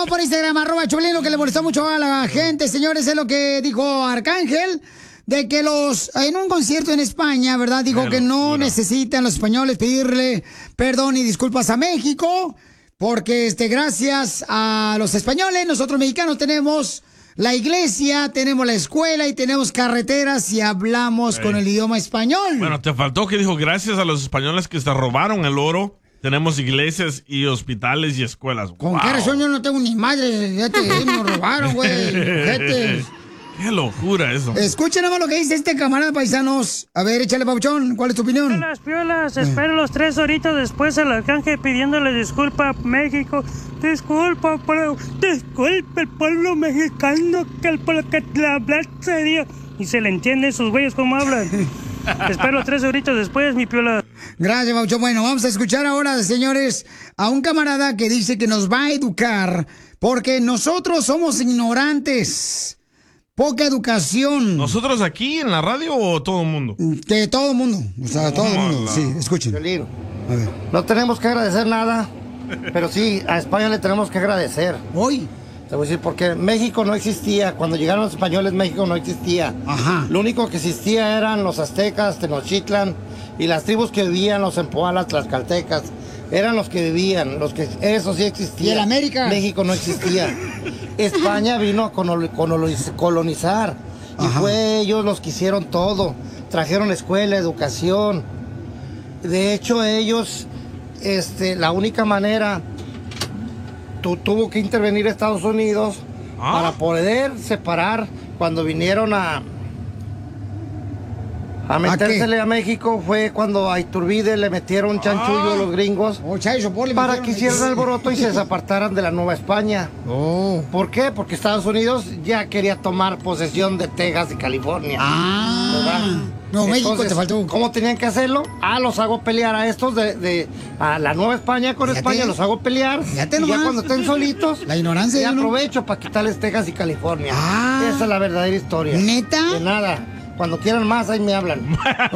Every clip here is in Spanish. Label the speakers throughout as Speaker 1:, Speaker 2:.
Speaker 1: todo por Instagram, @Choplin. Lo que le molestó mucho a la gente, señores, es lo que dijo Arcángel, de que en un concierto en España, ¿verdad? Dijo que no necesitan los españoles pedirle perdón y disculpas a México, porque gracias a los españoles, nosotros mexicanos tenemos la iglesia, tenemos la escuela y tenemos carreteras y hablamos con el idioma español.
Speaker 2: Bueno, te faltó que dijo gracias a los españoles que se robaron el oro. Tenemos iglesias y hospitales y escuelas.
Speaker 1: ¿Con qué razón yo no tengo ni madre? Nos robaron, güey.
Speaker 2: Qué locura eso.
Speaker 1: Escuchen nada más lo que dice este camarada, paisanos. A ver, échale, Papuchón, ¿cuál es tu opinión?
Speaker 3: Piolas, espero los 3 horitas después el Arcángel pidiéndole disculpa a México. Disculpa el pueblo mexicano, que el pueblo que la habla serio. Y se le entiende esos güeyes cómo hablan. Espero 3 horitas después, mi Piola.
Speaker 1: Gracias, Papuchón. Bueno, vamos a escuchar ahora, señores, a un camarada que dice que nos va a educar porque nosotros somos ignorantes. Poca educación.
Speaker 2: ¿Nosotros aquí en la radio o todo el mundo?
Speaker 1: De todo el mundo. O sea, todo el mundo. Sí, escuchen.
Speaker 4: Violín, a ver. No tenemos que agradecer nada, pero sí, a España le tenemos que agradecer.
Speaker 1: Hoy.
Speaker 4: Te voy a decir, porque México no existía. Cuando llegaron los españoles, México no existía. Ajá. Lo único que existía eran los aztecas, Tenochtitlan, y las tribus que vivían, los empoalas, tlaxcaltecas. Eran los que vivían, eso sí existía.
Speaker 1: ¿Y en América?
Speaker 4: México no existía. España vino a colonizar. Y fue ellos los que hicieron todo. Trajeron escuela, educación. De hecho, ellos, la única manera, tuvo que intervenir Estados Unidos para poder separar cuando vinieron a metérsele a México. Fue cuando a Iturbide le metieron chanchullo a los gringos para que hicieran alboroto y se desapartaran de la Nueva España. ¿Por qué? Porque Estados Unidos ya quería tomar posesión de Texas y California. ¿verdad?
Speaker 1: No, México. Entonces, te faltó.
Speaker 4: ¿Cómo tenían que hacerlo? Los hago pelear a estos a la Nueva España con España, los hago pelear. Y ya cuando estén solitos,
Speaker 1: la ignorancia.
Speaker 4: Y aprovecho para quitarles Texas y California. Esa es la verdadera historia.
Speaker 1: ¿Neta?
Speaker 4: De nada. Cuando quieran más, ahí me hablan.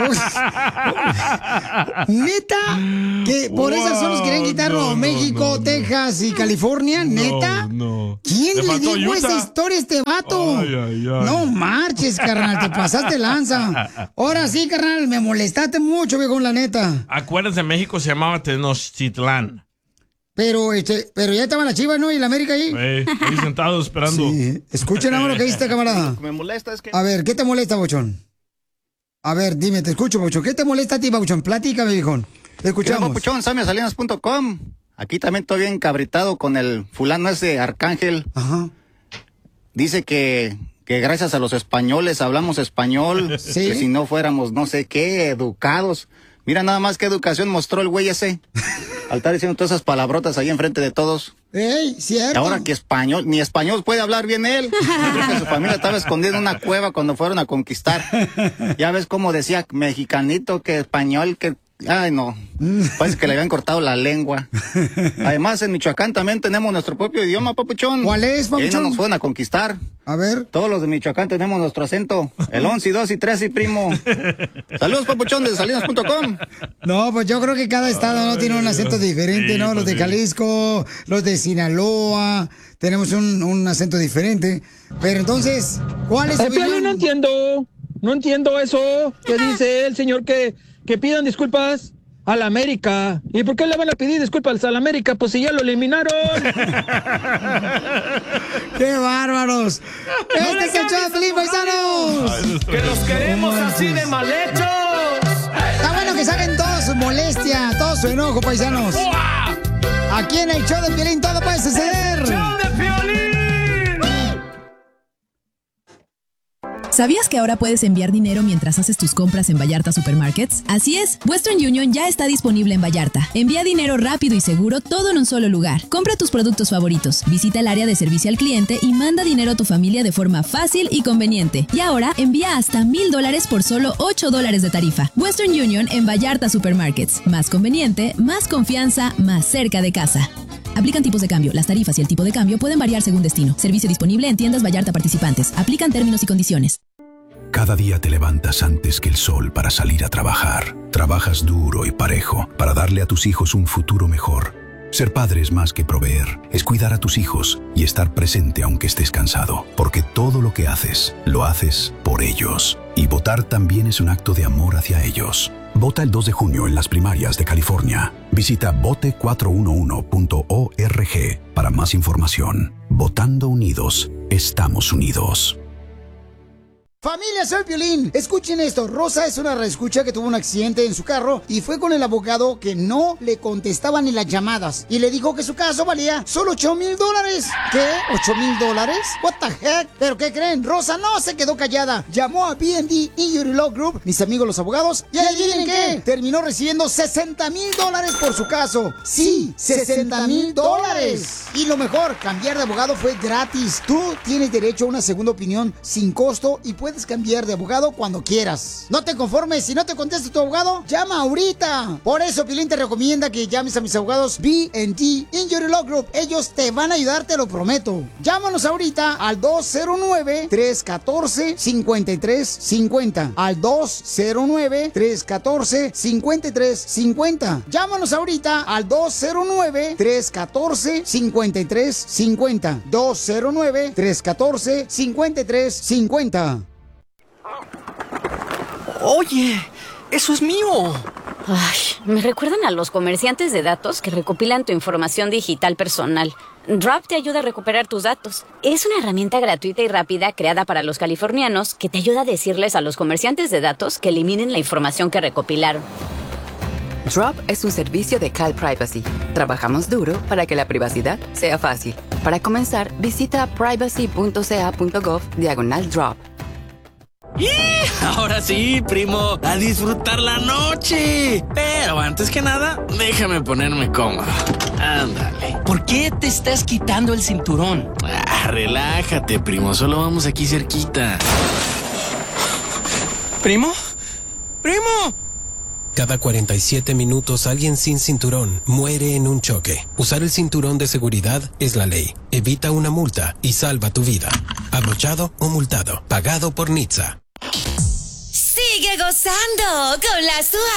Speaker 1: ¿Neta? ¿Que por esas zonas quieren quitarlo México, Texas y California? ¿Neta?
Speaker 2: No.
Speaker 1: ¿Quién le dijo
Speaker 2: Utah
Speaker 1: esa historia a este vato? No marches, carnal, te pasaste lanza. Ahora sí, carnal, me molestaste mucho, viejo, la neta.
Speaker 2: Acuérdense, México se llamaba Tenochtitlán.
Speaker 1: Pero ya estaban las Chivas, ¿no? Y la América ahí.
Speaker 2: Ahí sentados esperando.
Speaker 1: Sí. Escuchen ahora lo que dice, camarada.
Speaker 5: Lo que me molesta es que...
Speaker 1: A ver, ¿qué te molesta, Bochón? A ver, dime, te escucho, Bochón. ¿Qué te molesta a ti, Bochón? Platícame, viejón. Te escuchamos.
Speaker 5: Bochón, samiasalinas.com. Aquí también estoy bien cabritado con el fulano ese Arcángel.
Speaker 1: Ajá.
Speaker 5: Dice que gracias a los españoles hablamos español.
Speaker 1: ¿Sí?
Speaker 5: Que si no fuéramos no sé qué, educados. Mira nada más qué educación mostró el güey ese. Al estar diciendo todas esas palabrotas ahí enfrente de todos.
Speaker 1: ¡Ey, cierto!
Speaker 5: Y ahora que ni español puede hablar bien él. Creo que su familia estaba escondida en una cueva cuando fueron a conquistar. Ya ves cómo decía mexicanito, que español, que... Ay, no. Parece que le habían cortado la lengua. Además, en Michoacán también tenemos nuestro propio idioma, papuchón.
Speaker 1: ¿Cuál es, papuchón?
Speaker 5: Y no nos fueron a conquistar.
Speaker 1: A ver.
Speaker 5: Todos los de Michoacán tenemos nuestro acento. El 11, 2 y 3 y primo. Saludos, papuchón, de salinas.com.
Speaker 1: No, pues yo creo que cada estado no tiene un acento diferente, ¿no? Los de Jalisco, los de Sinaloa, tenemos un acento diferente. Pero entonces, ¿cuál es tu opinión?
Speaker 6: No entiendo eso que dice el señor que pidan disculpas a la América. ¿Y por qué le van a pedir disculpas a la América? Pues si ya lo eliminaron.
Speaker 1: ¡Qué bárbaros! ¡Este es el show de Piolín, paisanos!
Speaker 7: ¡Que los queremos así de mal hechos!
Speaker 1: Está bueno que saquen toda su molestia, todo su enojo, paisanos. Aquí en el show de Piolín todo puede suceder.
Speaker 7: ¡Show de Piolín!
Speaker 8: ¿Sabías que ahora puedes enviar dinero mientras haces tus compras en Vallarta Supermarkets? Así es, Western Union ya está disponible en Vallarta. Envía dinero rápido y seguro, todo en un solo lugar. Compra tus productos favoritos, visita el área de servicio al cliente y manda dinero a tu familia de forma fácil y conveniente. Y ahora envía hasta $1,000 por solo $8 de tarifa. Western Union en Vallarta Supermarkets. Más conveniente, más confianza, más cerca de casa. Aplican tipos de cambio. Las tarifas y el tipo de cambio pueden variar según destino. Servicio disponible en tiendas Vallarta participantes. Aplican términos y condiciones.
Speaker 9: Cada día te levantas antes que el sol para salir a trabajar. Trabajas duro y parejo para darle a tus hijos un futuro mejor. Ser padre es más que proveer, es cuidar a tus hijos y estar presente aunque estés cansado, porque todo lo que haces, lo haces por ellos. Y votar también es un acto de amor hacia ellos. Vota el 2 de junio en las primarias de California. Visita vote411.org para más información. Votando unidos, estamos unidos.
Speaker 1: Familia, soy Piolín. Escuchen esto. Rosa es una reescucha que tuvo un accidente en su carro y fue con el abogado que no le contestaba ni las llamadas. Y le dijo que su caso valía solo $8,000. ¿Qué? ¿$8,000? What the heck? ¿Pero qué creen? Rosa no se quedó callada. Llamó a B&D Injury Law Group, mis amigos los abogados, y adivinen qué, terminó recibiendo $60,000 por su caso. Sí, $60,000. Y lo mejor, cambiar de abogado fue gratis. Tú tienes derecho a una segunda opinión sin costo y puedes cambiar de abogado cuando quieras. No te conformes, si no te contesta tu abogado, llama ahorita. Por eso Piolín te recomienda que llames a mis abogados B&D Injury Law Group. Ellos te van a ayudar, te lo prometo. Llámanos ahorita al 209-314-5350. Al 209-314-5350. Llámanos ahorita al 209-314-5350. 209-314-5350.
Speaker 10: Oye, eso es mío.
Speaker 11: Ay, me recuerdan a los comerciantes de datos que recopilan tu información digital personal. Drop te ayuda a recuperar tus datos. Es una herramienta gratuita y rápida creada para los californianos que te ayuda a decirles a los comerciantes de datos que eliminen la información que recopilaron.
Speaker 12: Drop es un servicio de Cal Privacy. Trabajamos duro para que la privacidad sea fácil. Para comenzar, visita privacy.ca.gov/drop.
Speaker 10: ¡Y! Ahora sí, primo, a disfrutar la noche. Pero antes que nada, déjame ponerme cómodo. Ándale.
Speaker 13: ¿Por qué te estás quitando el cinturón?
Speaker 10: Relájate, primo, solo vamos aquí cerquita.
Speaker 13: ¿Primo? ¡Primo!
Speaker 14: Cada 47 minutos alguien sin cinturón muere en un choque. Usar el cinturón de seguridad es la ley. Evita una multa y salva tu vida. Abrochado o multado. Pagado por NHTSA.
Speaker 15: Sigue gozando con las